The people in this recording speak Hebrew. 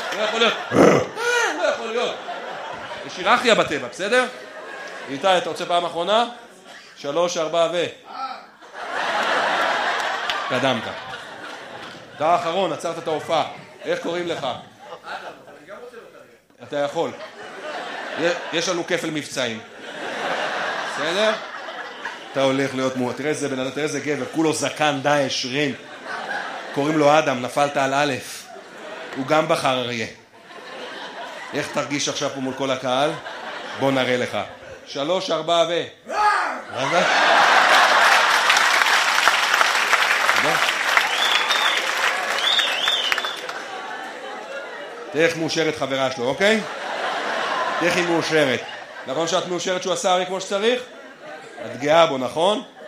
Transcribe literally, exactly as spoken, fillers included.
לא יכול להיות. לא יכול להיות. יש היררכיה בטבע, בסדר? איתי, אתה רוצה פעם אחרונה? שלוש, ארבע ו... קדמת. אתה האחרון, עצרת את ההופעה. איך קוראים לך? אתה יכול. יש לנו כפל מבצעים. בסדר? אתה הולך להיות מועט. תראה איזה בן אדם, תראה איזה גבר. כולו זקן, דאעש, רין. קוראים לו אדם, נפלת על א'. הוא גם בחר אריה. איך תרגיש עכשיו פה מול כל הקהל? בוא נראה לך. שלוש, ארבע ו... רגע. תראה איך מאושרת חברה שלו, אוקיי? תראה איך היא מאושרת. נכון שאת מאושרת שהוא עשה אריה כמו שצריך? את גאה בו, נכון?